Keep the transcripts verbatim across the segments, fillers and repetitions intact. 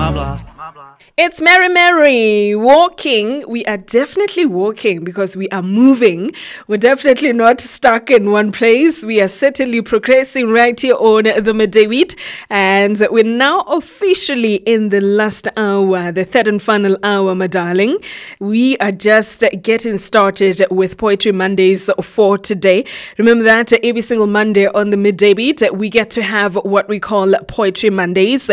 It's Mary Mary walking. We are definitely walking because we are moving. We're definitely not stuck in one place. We are certainly progressing right here on the Midday Beat. And we're now officially in the last hour, the third and final hour, my darling. We are just getting started with Poetry Mondays for today. Remember that every single Monday on the Midday Beat, we get to have what we call Poetry Mondays.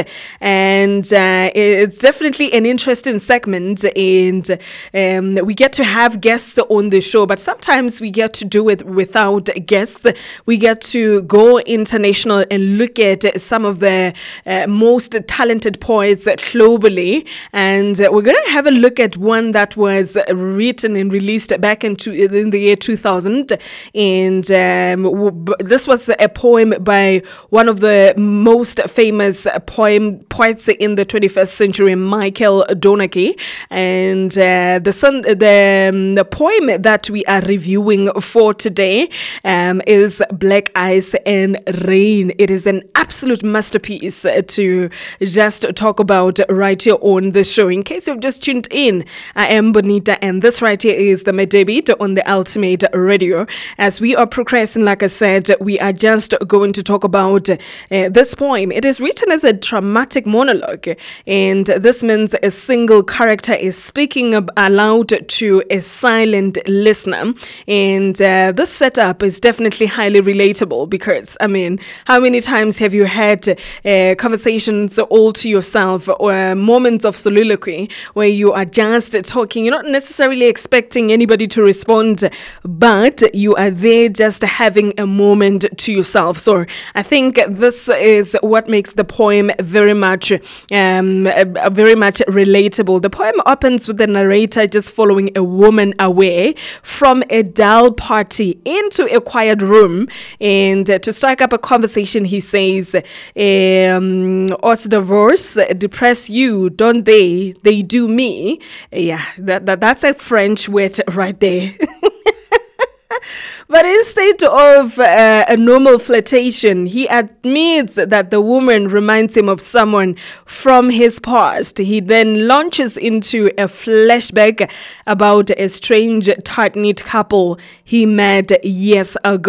And uh, it's definitely an interesting segment, and um, we get to have guests on the show, but sometimes we get to do it without guests. We get to go international and look at some of the uh, most talented poets globally, and uh, we're going to have a look at one that was written and released back into in the year two thousand, and um, w- this was a poem by one of the most famous poem poets in the twenty-first century, Michael Donaghy, and uh, the son, the, um, the poem that we are reviewing for today um, is Black Ice and Rain. It is an absolute masterpiece uh, to just talk about right here on the show. In case you've just tuned in, I am Bonita, and this right here is the Midday Beat on the Ultimate Radio. As we are progressing, like I said, we are just going to talk about uh, this poem. It is written as a dramatic monologue, and this means a single character is speaking aloud to a silent listener. And uh, this setup is definitely highly relatable because, I mean, how many times have you had uh, conversations all to yourself or moments of soliloquy where you are just talking? You're not necessarily expecting anybody to respond, but you are there just having a moment to yourself. So I think this is what makes the poem very much, um, very much relatable. The poem opens with the narrator just following a woman away from a dull party into a quiet room, and uh, to strike up a conversation, he says, um, "Us divorce depress you, don't they? They do me." Yeah, that, that that's a French word right there. But instead of uh, a normal flirtation, he admits that the woman reminds him of someone from his past. He then launches into a flashback about a strange, tight-knit couple he met years ago.